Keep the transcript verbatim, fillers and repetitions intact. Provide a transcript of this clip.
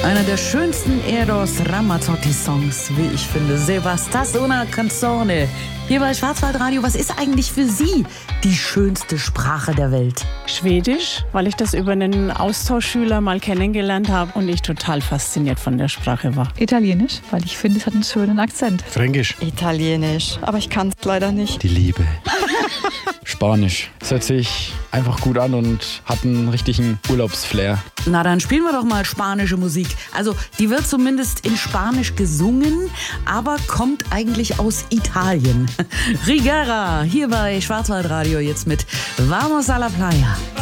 Einer der schönsten Eros Ramazzotti-Songs, wie ich finde. Se bastas una canzone. Hier bei Schwarzwaldradio, was ist eigentlich für Sie die schönste Sprache der Welt? Schwedisch, weil ich das über einen Austauschschüler mal kennengelernt habe und ich total fasziniert von der Sprache war. Italienisch, weil ich finde, es hat einen schönen Akzent. Fränkisch. Italienisch, aber ich kann es leider nicht. Die Liebe. Spanisch. Es hört sich einfach gut an und hat einen richtigen Urlaubsflair. Na, dann spielen wir doch mal spanische Musik. Also, die wird zumindest in Spanisch gesungen, aber kommt eigentlich aus Italien. Rigara, hier bei Schwarzwaldradio jetzt mit Vamos a la Playa.